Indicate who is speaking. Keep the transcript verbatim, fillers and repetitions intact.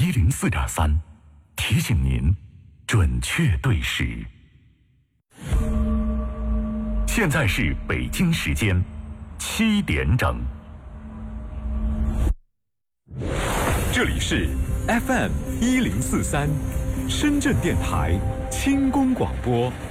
Speaker 1: 一零四点三，提醒您准确对时。现在是北京时间七点整。这里是 F M 一零四三，深圳电台轻功广播。